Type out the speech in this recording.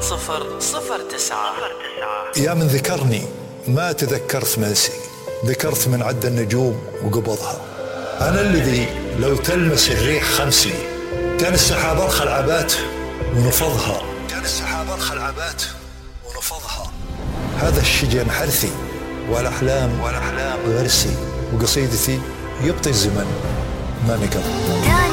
يا من ذكرني ما تذكرت منسي، ذكرت من عد النجوم وقبضها. أنا الذي لو تلمس الريح خمسي، كان السحاب أرخى العبات ونفضها، هذا الشجن حرثي والأحلام غرسي، وقصيدتي يبطي الزمن ما نقض.